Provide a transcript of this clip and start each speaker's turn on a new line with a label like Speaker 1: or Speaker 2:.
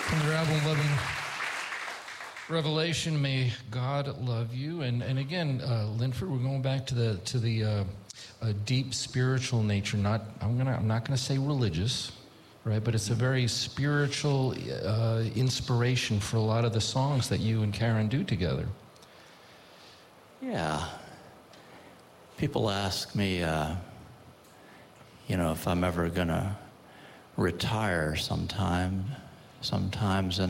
Speaker 1: From their album Loving Revelation, May God Love You. And again, Linford, we're going back to the deep spiritual nature. I'm not gonna say religious, right? But it's a very spiritual inspiration for a lot of the songs that you and Karen do together.
Speaker 2: Yeah. People ask me, if I'm ever gonna retire sometimes, and